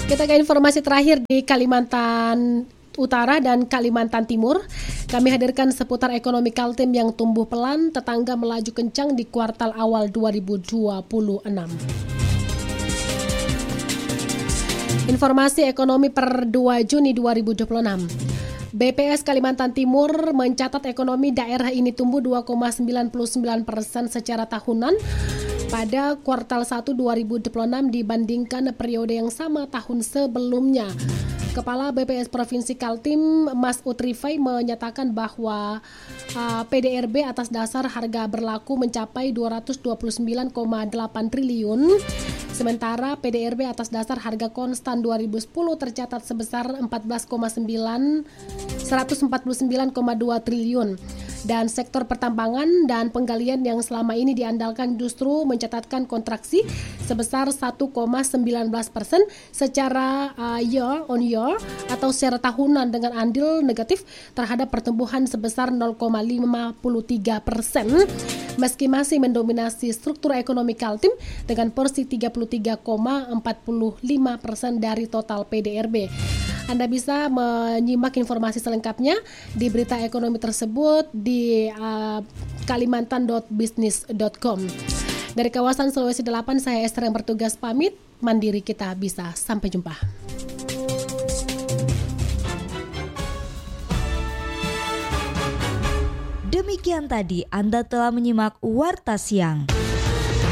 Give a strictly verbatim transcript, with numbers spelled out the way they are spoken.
Kita ke informasi terakhir di Kalimantan Utara dan Kalimantan Timur. Kami hadirkan seputar ekonomi Kaltim yang tumbuh pelan, tetangga melaju kencang di kuartal awal dua ribu dua puluh enam. Informasi ekonomi per dua Juni dua ribu dua puluh enam. B P S Kalimantan Timur mencatat ekonomi daerah ini tumbuh dua koma sembilan sembilan persen secara tahunan pada kuartal satu dua ribu dua puluh enam dibandingkan periode yang sama tahun sebelumnya. Kepala B P S Provinsi Kaltim, Mas Utrifai, menyatakan bahwa uh, P D R B atas dasar harga berlaku mencapai dua ratus dua puluh sembilan koma delapan triliun, sementara P D R B atas dasar harga konstan dua ribu sepuluh tercatat sebesar empat belas koma sembilan, seratus empat puluh sembilan koma dua triliun. Dan sektor pertambangan dan penggalian yang selama ini diandalkan justru mencatatkan kontraksi sebesar satu koma sembilan belas persen secara uh, year on year atau secara tahunan dengan andil negatif terhadap pertumbuhan sebesar nol koma lima tiga persen meski masih mendominasi struktur ekonomi Kaltim dengan porsi tiga puluh tiga koma empat lima persen dari total P D R B. Anda bisa menyimak informasi selengkapnya di berita ekonomi tersebut di uh, kalimantan dot business dot com. Dari kawasan Sulawesi Delapan, saya Esther yang bertugas pamit. Mandiri kita bisa. Sampai jumpa. Demikian tadi Anda telah menyimak Warta Siang.